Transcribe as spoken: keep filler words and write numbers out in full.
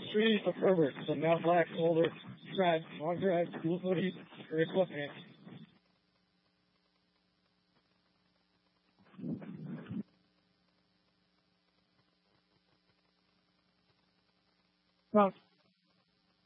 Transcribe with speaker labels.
Speaker 1: Street of Herbert, the now black, older, drive, long drive, school footy, or equipment. Well,